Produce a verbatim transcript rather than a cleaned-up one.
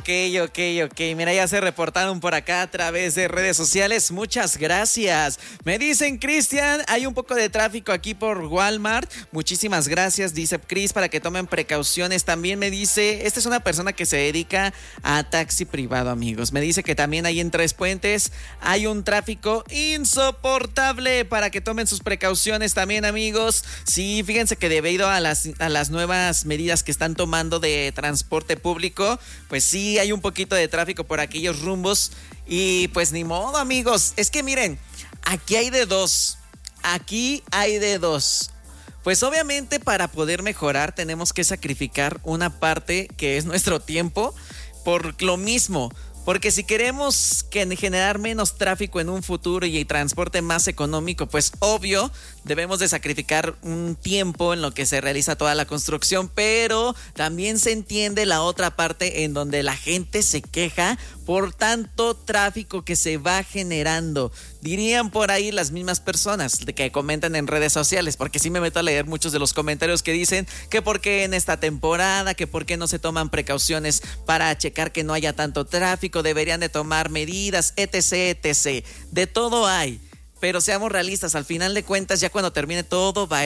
Ok, ok, ok. Mira, ya se reportaron por acá a través de redes sociales. Muchas gracias. Me dicen, Cristian, hay un poco de tráfico aquí por Walmart. Muchísimas gracias, dice Chris, para que tomen precauciones. También me dice, esta es una persona que se dedica a taxi privado, amigos. Me dice que también ahí en Tres Puentes hay un tráfico insoportable para que tomen sus precauciones también, amigos. Sí, fíjense que debido a las, a las nuevas medidas que están tomando de transporte público, pues sí, hay un poquito de tráfico por aquellos rumbos y pues ni modo, amigos. Es que miren, aquí hay de dos, aquí hay de dos. Pues obviamente para poder mejorar tenemos que sacrificar una parte que es nuestro tiempo por lo mismo. Porque si queremos que generar menos tráfico en un futuro y el transporte más económico, pues obvio, debemos de sacrificar un tiempo en lo que se realiza toda la construcción, pero también se entiende la otra parte en donde la gente se queja por tanto tráfico que se va generando. Dirían por ahí las mismas personas que comentan en redes sociales, porque sí me meto a leer muchos de los comentarios que dicen que por qué en esta temporada, que por qué no se toman precauciones para checar que no haya tanto tráfico, deberían de tomar medidas, etc, etc. De todo hay. Pero seamos realistas, al final de cuentas, ya cuando termine todo va